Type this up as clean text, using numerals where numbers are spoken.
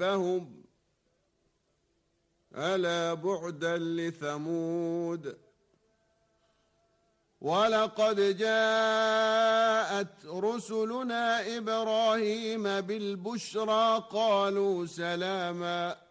ربهم ألا بعدا لثمود ولقد جاءت رسلنا إبراهيم بالبشرى قالوا سلاما